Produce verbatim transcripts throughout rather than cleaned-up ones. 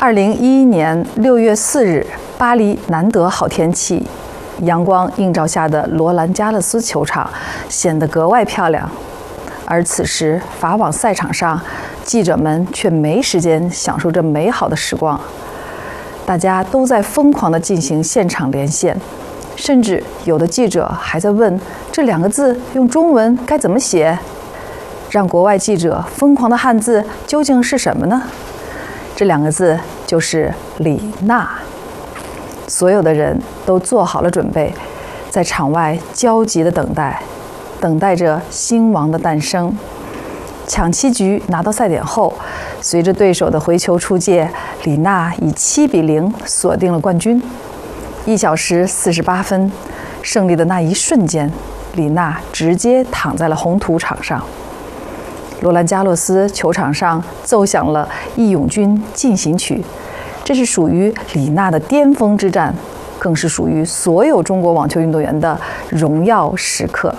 二零一一年六月四日，巴黎难得好天气，阳光映照下的罗兰加勒斯球场显得格外漂亮。而此时，法网赛场上，记者们却没时间享受这美好的时光。大家都在疯狂地进行现场连线，甚至有的记者还在问这两个字用中文该怎么写。让国外记者疯狂的汉字究竟是什么呢？这两个字就是李娜。所有的人都做好了准备，在场外焦急地等待，等待着新王的诞生。抢七局拿到赛点后，随着对手的回球出界，李娜以七比零锁定了冠军。一小时四十八分，胜利的那一瞬间，李娜直接躺在了红土场上。罗兰加洛斯球场上奏响了《义勇军进行曲》，这是属于李娜的巅峰之战，更是属于所有中国网球运动员的荣耀时刻。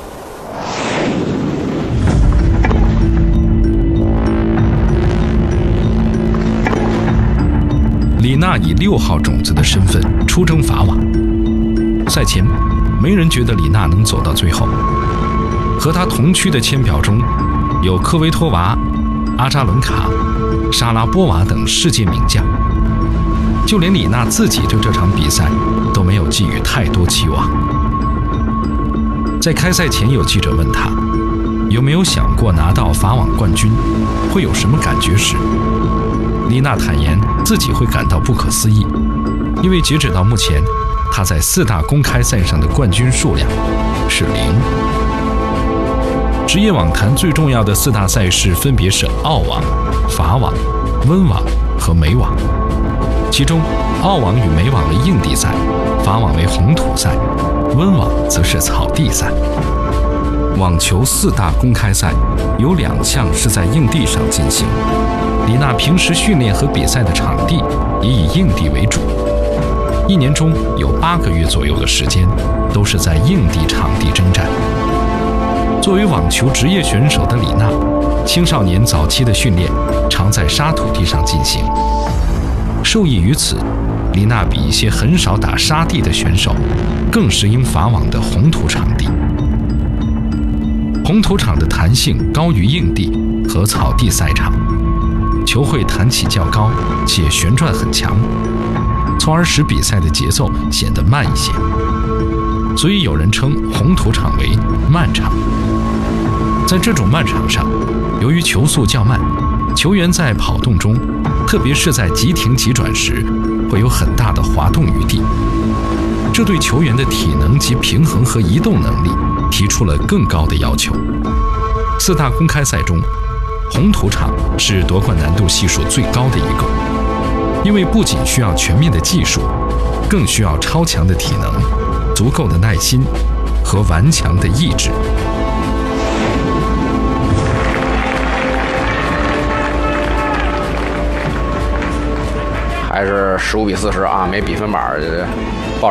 李娜以六号种子的身份出征法网。赛前，没人觉得李娜能走到最后。和她同区的签表中，有科维托娃、阿扎伦卡、莎拉波娃等世界名将。就连李娜自己对这场比赛都没有寄予太多期望。在开赛前，有记者问她有没有想过拿到法网冠军会有什么感觉时，李娜坦言自己会感到不可思议，因为截止到目前，她在四大公开赛上的冠军数量是零。职业网坛最重要的四大赛事分别是澳网、法网、温网和美网。其中，澳网与美网为硬地赛，法网为红土赛，温网则是草地赛。网球四大公开赛有两项是在硬地上进行，李娜平时训练和比赛的场地也以硬地为主，一年中有八个月左右的时间都是在硬地场地征战。作为网球职业选手的李娜，青少年早期的训练常在沙土地上进行。受益于此，李娜比一些很少打沙地的选手更适应法网的红土场地。红土场的弹性高于硬地和草地赛场，球会弹起较高且旋转很强，从而使比赛的节奏显得慢一些，所以有人称红土场为慢场。在这种慢场上，由于球速较慢，球员在跑动中，特别是在急停急转时，会有很大的滑动余地，这对球员的体能及平衡和移动能力提出了更高的要求。四大公开赛中，红土场是夺冠难度系数最高的一个，因为不仅需要全面的技术，更需要超强的体能、足够的耐心和顽强的意志。 还是十五比四十啊，没比分板